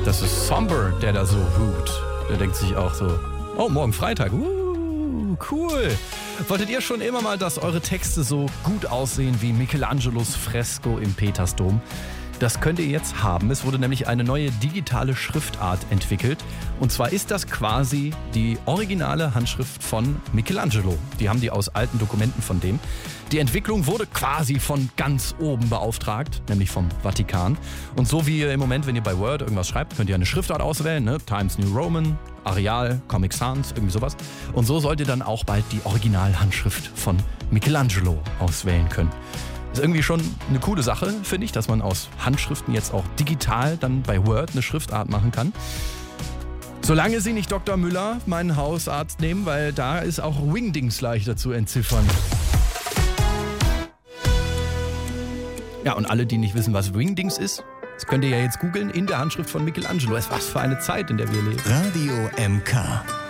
Das ist Somber, der da so hupt. Der denkt sich auch so, oh, morgen Freitag. Cool. Wolltet ihr schon immer mal, dass eure Texte so gut aussehen wie Michelangelos Fresko im Petersdom? Das könnt ihr jetzt haben. Es wurde nämlich eine neue digitale Schriftart entwickelt. Und zwar ist das quasi die originale Handschrift von Michelangelo. Die haben die aus alten Dokumenten von dem. Die Entwicklung wurde quasi von ganz oben beauftragt, nämlich vom Vatikan. Und so wie ihr im Moment, wenn ihr bei Word irgendwas schreibt, könnt ihr eine Schriftart auswählen, ne? Times New Roman, Arial, Comic Sans, irgendwie sowas. Und so sollt ihr dann auch bald die Originalhandschrift von Michelangelo auswählen können. Ist irgendwie schon eine coole Sache, finde ich, dass man aus Handschriften jetzt auch digital dann bei Word eine Schriftart machen kann. Solange Sie nicht Dr. Müller, meinen Hausarzt, nehmen, weil da ist auch Wingdings leichter zu entziffern. Ja, und alle, die nicht wissen, was Wingdings ist, das könnt ihr ja jetzt googeln in der Handschrift von Michelangelo. Was für eine Zeit, in der wir leben. Radio MK.